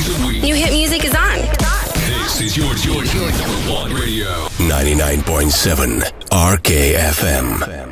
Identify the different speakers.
Speaker 1: days a week.
Speaker 2: New hit music is on.
Speaker 1: This is your number one radio.
Speaker 3: 99.7 RKFM.